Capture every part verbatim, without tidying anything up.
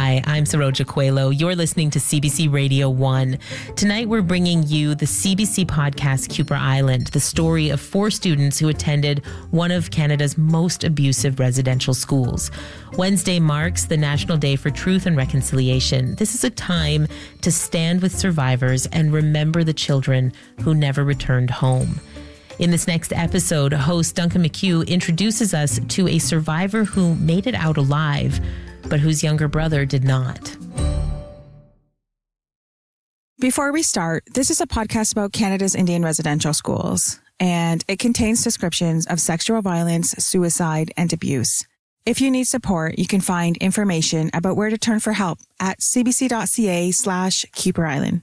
Hi, I'm Saroja Coelho. You're listening to C B C Radio one. Tonight, we're bringing you the C B C podcast, Kuper Island, the story of four students who attended one of Canada's most abusive residential schools. Wednesday marks the National Day for Truth and Reconciliation. This is a time to stand with survivors and remember the children who never returned home. In this next episode, host Duncan McHugh introduces us to a survivor who made it out alive, but whose younger brother did not. Before we start, this is a podcast about Canada's Indian residential schools, and it contains descriptions of sexual violence, suicide, and abuse. If you need support, you can find information about where to turn for help at cbc.ca slash Kuper Island.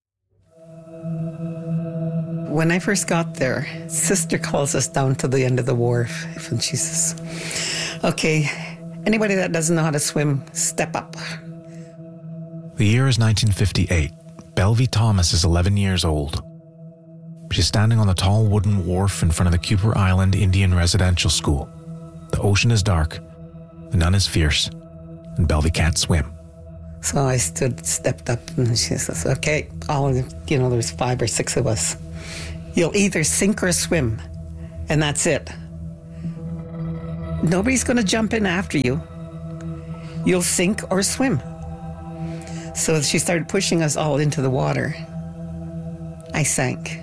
When I first got there, sister calls us down to the end of the wharf, and she says, okay, anybody that doesn't know how to swim, step up. The year is nineteen fifty-eight. Belvie Thomas is eleven years old. She's standing on the tall wooden wharf in front of the Kuper Island Indian Residential School. The ocean is dark, the nun is fierce, and Belvie can't swim. So I stood, stepped up, and she says, okay, all, you know, there's five or six of us. You'll either sink or swim, and that's it. Nobody's going to jump in after you. You'll sink or swim. So she started pushing us all into the water. I sank.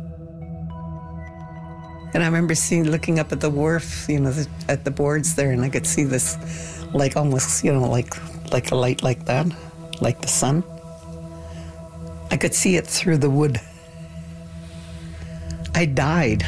And I remember seeing, looking up at the wharf, you know, the, at the boards there, and I could see this, like almost, you know, like like a light like that, like the sun. I could see it through the wood. I died.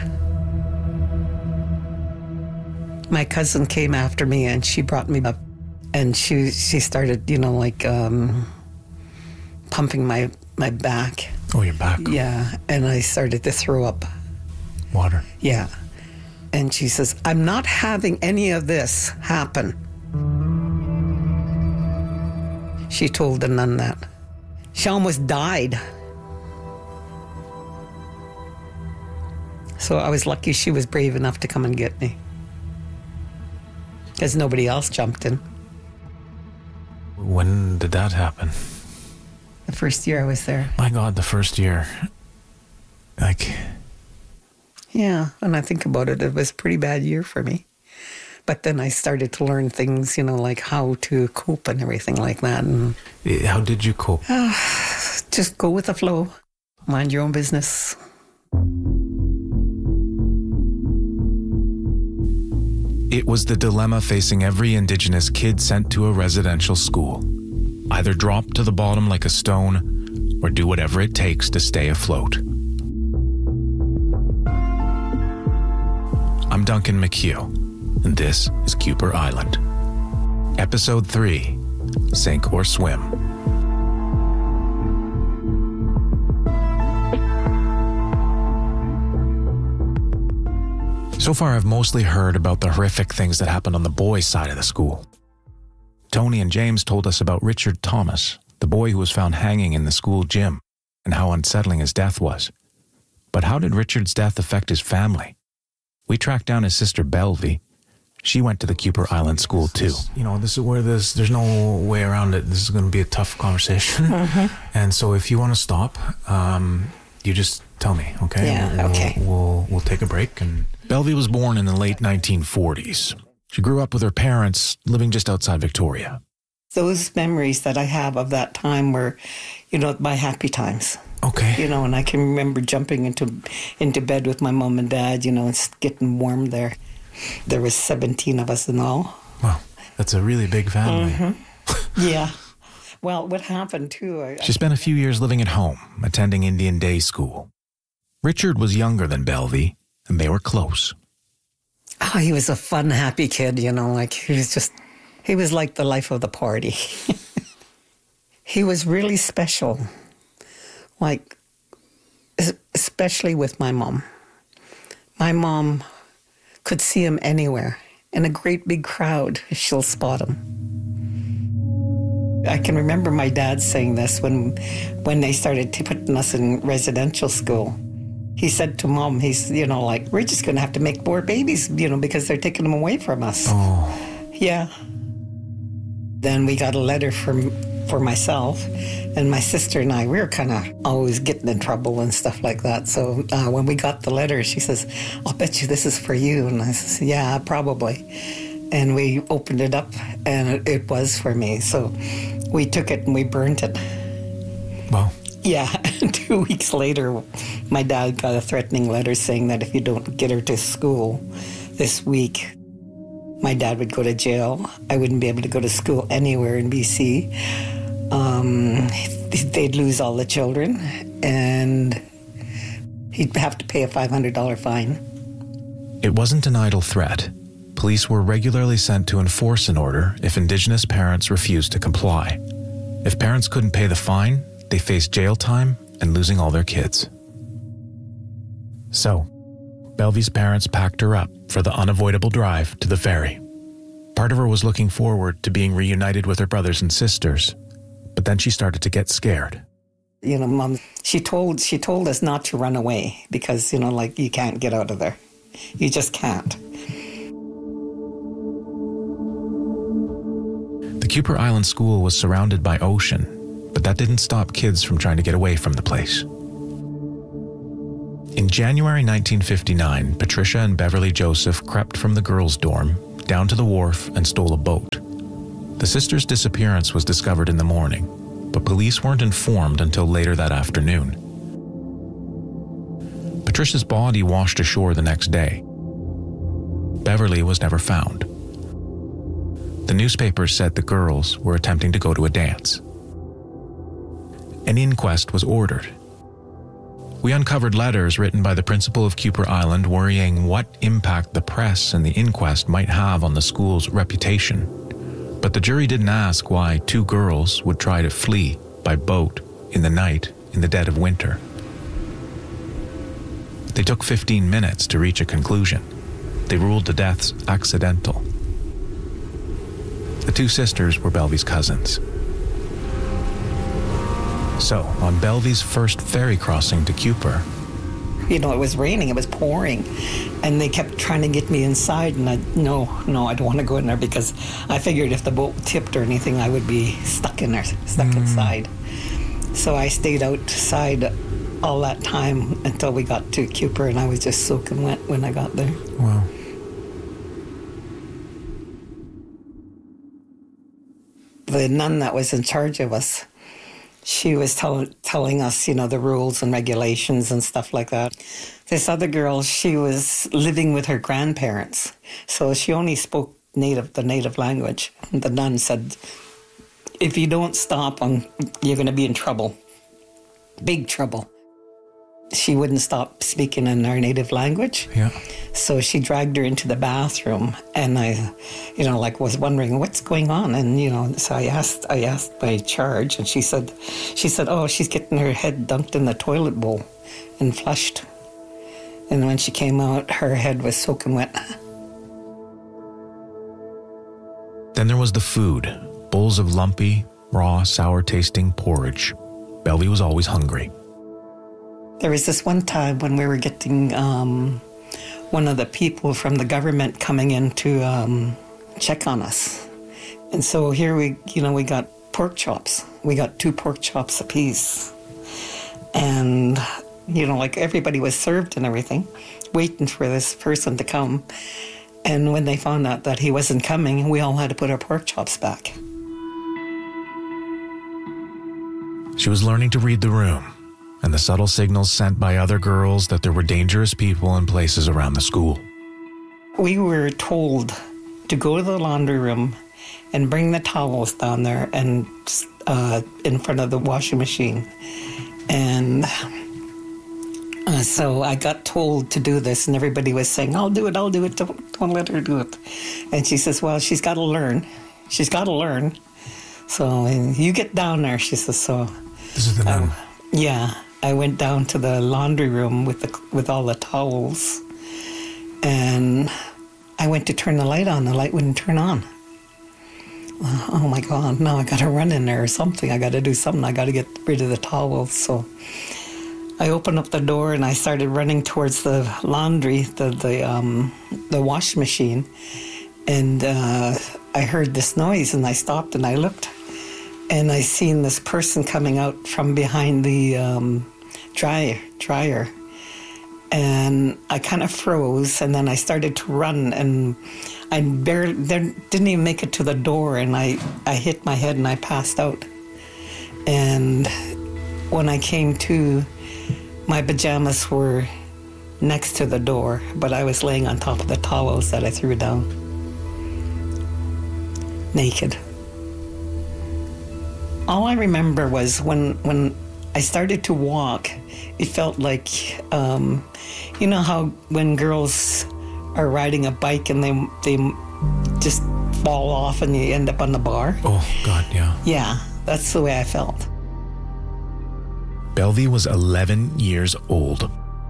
My cousin came after me and she brought me up, and she she started, you know, like um, pumping my, my back. Oh, your back? Yeah, and I started to throw up. Water? Yeah. And she says, I'm not having any of this happen. She told the nun that. She almost died. So I was lucky she was brave enough to come and get me, because nobody else jumped in. When did that happen? The first year I was there. My God, the first year. Like... Yeah, when I think about it, it was a pretty bad year for me. But then I started to learn things, you know, like how to cope and everything like that. And how did you cope? Uh, just go with the flow. Mind your own business. It was the dilemma facing every Indigenous kid sent to a residential school. Either drop to the bottom like a stone, or do whatever it takes to stay afloat. I'm Duncan McHugh, and this is Kuper Island. Episode three, Sink or Swim. So far, I've mostly heard about the horrific things that happened on the boys' side of the school. Tony and James told us about Richard Thomas, the boy who was found hanging in the school gym, and how unsettling his death was. But how did Richard's death affect his family? We tracked down his sister Belvie. She went to the Kuper Island school too. You know, this is where this, there's no way around it. This is going to be a tough conversation. Mm-hmm. And so if you want to stop, um, you just tell me, okay? Yeah, we'll, okay. We'll, we'll, we'll take a break. And Belvie was born in the late nineteen forties. She grew up with her parents living just outside Victoria. Those memories that I have of that time were, you know, my happy times. Okay. You know, and I can remember jumping into into bed with my mom and dad, you know, it's getting warm there. There was seventeen of us in all. Wow, that's a really big family. Mm-hmm. Yeah. Well, what happened too... I, she spent a few years living at home, attending Indian day school. Richard was younger than Belvie, and they were close. Oh, he was a fun, happy kid, you know, like he was just... He was like the life of the party. He was really special. Like, especially with my mom. My mom could see him anywhere. In a great big crowd, she'll spot him. I can remember my dad saying this when when they started putting us in residential school. He said to Mom, he's, you know, like, we're just going to have to make more babies, you know, because they're taking them away from us. Oh. Yeah. Then we got a letter from for myself, and my sister and I, we were kind of always getting in trouble and stuff like that. So uh, when we got the letter, she says, "I'll bet you this is for you." And I said, "Yeah, probably." And we opened it up, and it, it was for me. So we took it and we burnt it. Wow. Yeah. Two weeks later, my dad got a threatening letter saying that if you don't get her to school this week, my dad would go to jail. I wouldn't be able to go to school anywhere in B C. Um, they'd lose all the children, and he'd have to pay a five hundred dollars fine. It wasn't an idle threat. Police were regularly sent to enforce an order if Indigenous parents refused to comply. If parents couldn't pay the fine, they faced jail time and losing all their kids. So, Belvie's parents packed her up for the unavoidable drive to the ferry. Part of her was looking forward to being reunited with her brothers and sisters, but then she started to get scared. You know, Mom, she told she told us not to run away because, you know, like, you can't get out of there. You just can't. The Kuper Island School was surrounded by ocean, but that didn't stop kids from trying to get away from the place. In January nineteen fifty-nine, Patricia and Beverly Joseph crept from the girls' dorm down to the wharf and stole a boat. The sisters' disappearance was discovered in the morning, but police weren't informed until later that afternoon. Patricia's body washed ashore the next day. Beverly was never found. The newspapers said the girls were attempting to go to a dance. An inquest was ordered. We uncovered letters written by the principal of Kuper Island worrying what impact the press and the inquest might have on the school's reputation. But the jury didn't ask why two girls would try to flee by boat in the night in the dead of winter. They took fifteen minutes to reach a conclusion. They ruled the deaths accidental. The two sisters were Belvie's cousins. So, on Belvie's first ferry crossing to Kuper, You know, it was raining, it was pouring, and they kept trying to get me inside, and I, no, no, I don't want to go in there because I figured if the boat tipped or anything, I would be stuck in there, stuck mm. inside. So I stayed outside all that time until we got to Kuper, and I was just soaking wet when I got there. Wow. The nun that was in charge of us, she was tell, telling us, you know, the rules and regulations and stuff like that. This other girl, she was living with her grandparents, so she only spoke native, the native language. And the nun said, if you don't stop, um, you're going to be in trouble, big trouble. She wouldn't stop speaking in her native language. Yeah. So she dragged her into the bathroom, and I, you know, like was wondering what's going on. And, you know, so I asked, I asked my charge, and she said, she said, oh, she's getting her head dunked in the toilet bowl and flushed. And when she came out, her head was soaking wet. Then there was the food, bowls of lumpy, raw, sour-tasting porridge. Belvie was always hungry. There was this one time when we were getting um, one of the people from the government coming in to um, check on us. And so here we, you know, we got pork chops. We got two pork chops apiece. And, you know, like everybody was served and everything, waiting for this person to come. And when they found out that he wasn't coming, we all had to put our pork chops back. She was learning to read the room and the subtle signals sent by other girls that there were dangerous people and places around the school. We were told to go to the laundry room and bring the towels down there and uh, in front of the washing machine. And uh, so I got told to do this, and everybody was saying, I'll do it, I'll do it, don't, don't let her do it. And she says, well, she's got to learn. She's got to learn. So you get down there, she says. So this is the nun. Um, yeah. I went down to the laundry room with the with all the towels, and I went to turn the light on. The light wouldn't turn on. Oh my God, now I got to run in there or something. I got to do something. I got to get rid of the towels. So I opened up the door and I started running towards the laundry, the the um, the wash machine, and uh, I heard this noise and I stopped and I looked and I seen this person coming out from behind the um, dryer, dryer. And I kind of froze and then I started to run and I barely didn't even make it to the door and I, I hit my head and I passed out. And when I came to, my pajamas were next to the door, but I was laying on top of the towels that I threw down, naked. All I remember was when when I started to walk, it felt like, um, you know how when girls are riding a bike and they they just fall off and you end up on the bar? Oh, God, yeah. Yeah, that's the way I felt. Belvie was eleven years old.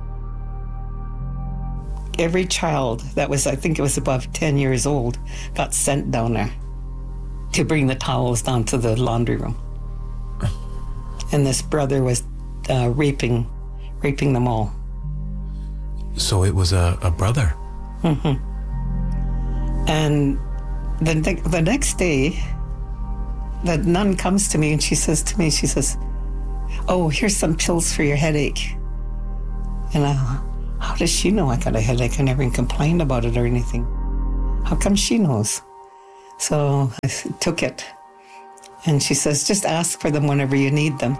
Every child that was, I think it was above ten years old, got sent down there to bring the towels down to the laundry room. And this brother was uh, raping, raping them all. So it was a, a brother. Mm-hmm. And the the next day, the nun comes to me and she says to me, she says, "Oh, here's some pills for your headache." And I, how does she know I got a headache? I never even complained about it or anything. How come she knows? So I took it. And she says, just ask for them whenever you need them.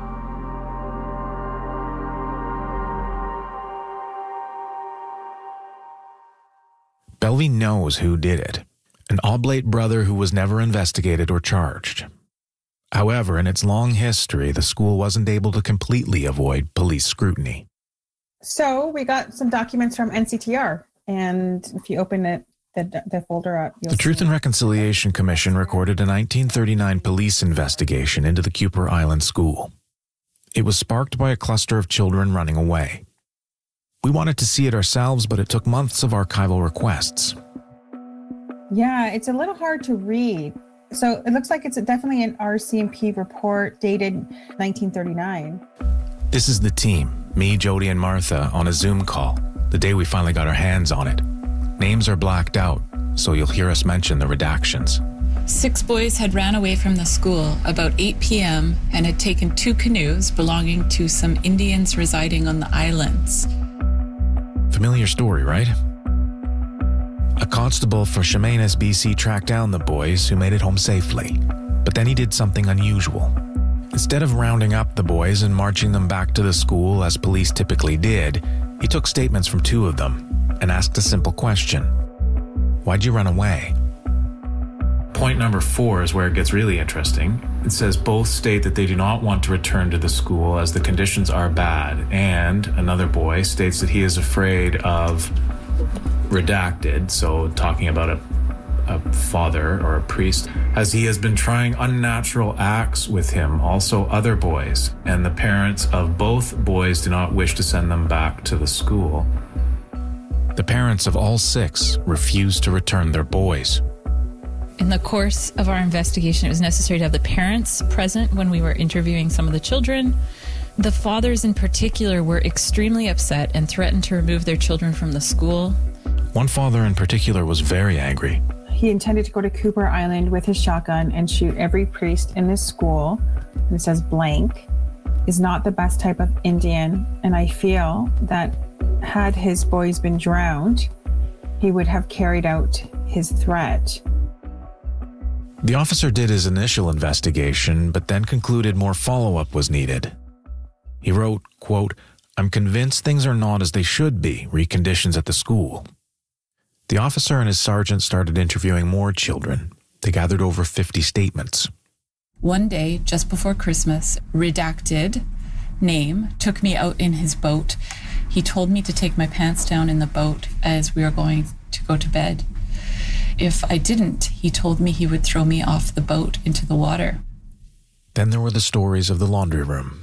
Belvie knows who did it, an oblate brother who was never investigated or charged. However, in its long history, the school wasn't able to completely avoid police scrutiny. So we got some documents from N C T R, and if you open it, the, the folder up, you'll The Truth see. and Reconciliation Commission recorded a nineteen thirty-nine police investigation into the Kuper Island School. It was sparked by a cluster of children running away. We wanted to see it ourselves, but it took months of archival requests. Yeah, it's a little hard to read. So it looks like it's definitely an R C M P report dated nineteen thirty-nine. This is the team, me, Jody, and Martha, on a Zoom call, the day we finally got our hands on it. Names are blacked out, so you'll hear us mention the redactions. Six boys had ran away from the school about eight p.m. and had taken two canoes belonging to some Indians residing on the islands. Familiar story, right? A constable for Chemainus, B C tracked down the boys who made it home safely. But then he did something unusual. Instead of rounding up the boys and marching them back to the school as police typically did, he took statements from two of them and asked a simple question. Why'd you run away? Point number four is where it gets really interesting. It says both state that they do not want to return to the school as the conditions are bad, and another boy states that he is afraid of redacted, so talking about a, a father or a priest, as he has been trying unnatural acts with him, also other boys, and the parents of both boys do not wish to send them back to the school. The parents of all six refused to return their boys. In the course of our investigation, it was necessary to have the parents present when we were interviewing some of the children. The fathers in particular were extremely upset and threatened to remove their children from the school. One father in particular was very angry. He intended to go to Kuper Island with his shotgun and shoot every priest in this school. And it says blank is not the best type of Indian. And I feel that had his boys been drowned, he would have carried out his threat. The officer did his initial investigation, but then concluded more follow-up was needed. He wrote, quote, "I'm convinced things are not as they should be, reconditions at the school." The officer and his sergeant started interviewing more children. They gathered over fifty statements. One day, just before Christmas, redacted name took me out in his boat. He told me to take my pants down in the boat as we were going to go to bed. If I didn't, he told me he would throw me off the boat into the water. Then there were the stories of the laundry room.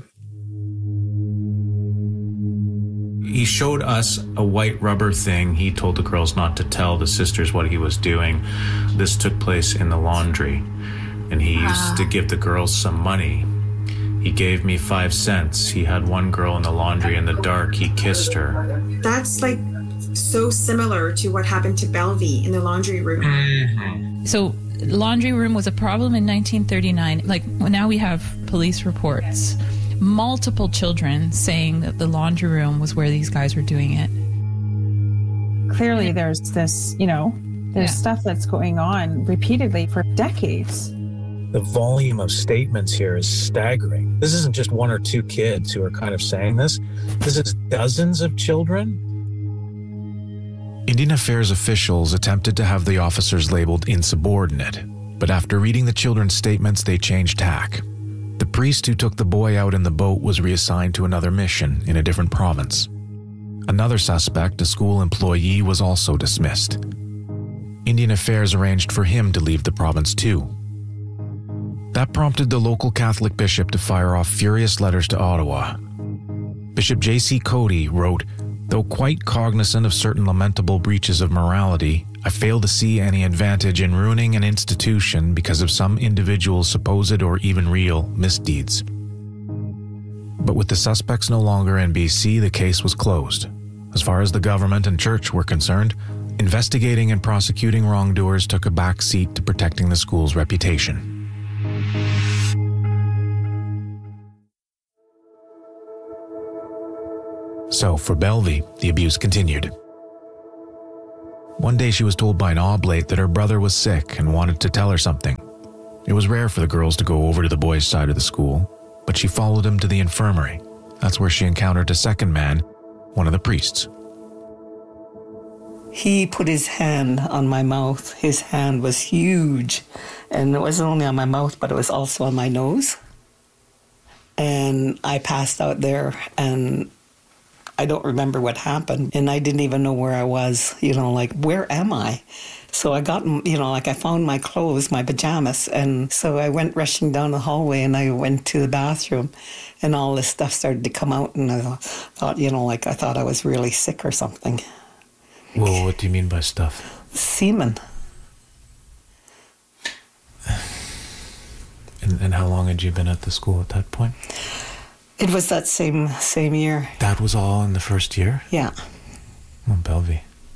He showed us a white rubber thing. He told the girls not to tell the sisters what he was doing. This took place in the laundry, and he used to give the girls some money. He gave me five cents. He had one girl in the laundry in the dark. He kissed her. That's like so similar to what happened to Belvie in the laundry room. So laundry room was a problem in nineteen thirty-nine. Like, now we have police reports. Multiple children saying that the laundry room was where these guys were doing it. Clearly there's this, you know, there's yeah. stuff that's going on repeatedly for decades. The volume of statements here is staggering. This isn't just one or two kids who are kind of saying this. This is dozens of children. Indian Affairs officials attempted to have the officers labeled insubordinate, but after reading the children's statements, they changed tack. The priest who took the boy out in the boat was reassigned to another mission in a different province. Another suspect, a school employee, was also dismissed. Indian Affairs arranged for him to leave the province too. That prompted the local Catholic bishop to fire off furious letters to Ottawa. Bishop J C Cody wrote, "Though quite cognizant of certain lamentable breaches of morality, I fail to see any advantage in ruining an institution because of some individual's supposed or even real misdeeds." But with the suspects no longer in B C, the case was closed. As far as the government and church were concerned, investigating and prosecuting wrongdoers took a back seat to protecting the school's reputation. So, for Belvie, the abuse continued. One day she was told by an oblate that her brother was sick and wanted to tell her something. It was rare for the girls to go over to the boys' side of the school, but she followed him to the infirmary. That's where she encountered a second man, one of the priests. He put his hand on my mouth. His hand was huge, and it wasn't only on my mouth, but it was also on my nose. And I passed out there, and I don't remember what happened, and I didn't even know where I was, you know, like, where am I? So I got, you know, like I found my clothes, my pajamas, and so I went rushing down the hallway, and I went to the bathroom, and all this stuff started to come out, and I thought, you know, like I thought I was really sick or something. Well, what do you mean by stuff? Semen. And, and how long had you been at the school at that point? It was that same same year. That was all in the first year? Yeah. Oh, Belvie.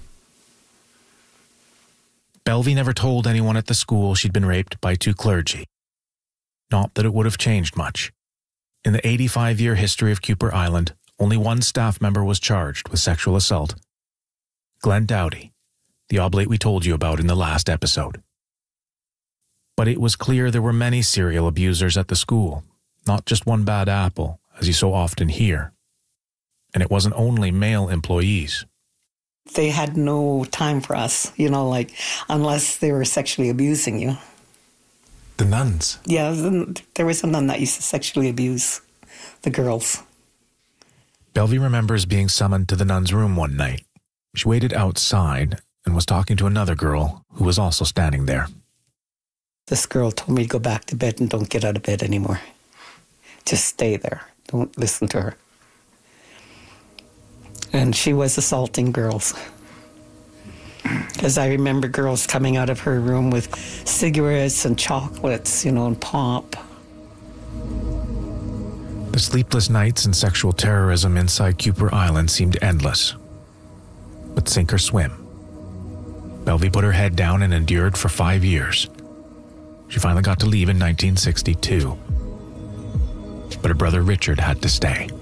Belvie never told anyone at the school she'd been raped by two clergy. Not that it would have changed much. In the eighty-five-year history of Kuper Island, only one staff member was charged with sexual assault. Glenn Dowdy, the oblate we told you about in the last episode. But it was clear there were many serial abusers at the school, not just one bad apple, as you so often hear. And it wasn't only male employees. They had no time for us, you know, like, unless they were sexually abusing you. The nuns? Yeah, there was a nun that used to sexually abuse the girls. Belvie remembers being summoned to the nun's room one night. She waited outside and was talking to another girl who was also standing there. This girl told me to go back to bed and don't get out of bed anymore. Just stay there. Don't listen to her. And she was assaulting girls. Because I remember girls coming out of her room with cigarettes and chocolates, you know, and pop. The sleepless nights and sexual terrorism inside Kuper Island seemed endless. But sink or swim. Belvie put her head down and endured for five years. She finally got to leave in nineteen sixty-two. But her brother Richard had to stay.